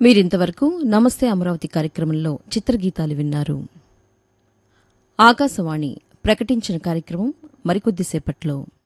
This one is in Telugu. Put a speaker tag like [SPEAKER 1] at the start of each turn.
[SPEAKER 1] మీరింతవరకు నమస్తే అమరావతి కార్యక్రమంలో చిత్రగీతాలు విన్నారు. ఆకాశవాణి ప్రకటించిన కార్యక్రమం మరికొద్దిసేపట్లో.